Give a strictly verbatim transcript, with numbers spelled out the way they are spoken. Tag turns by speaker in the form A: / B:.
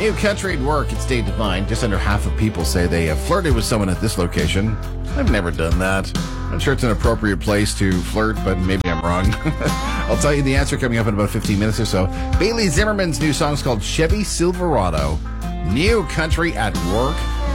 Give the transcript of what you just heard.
A: New country at work, it's Dave Devine. Just under half of people say they have flirted with someone at this location. I've never done that. I'm sure it's an appropriate place to flirt, but maybe I'm wrong. I'll tell you the answer coming up in about fifteen minutes or so. Bailey Zimmerman's new song is called Chevy Silverado. New country at work.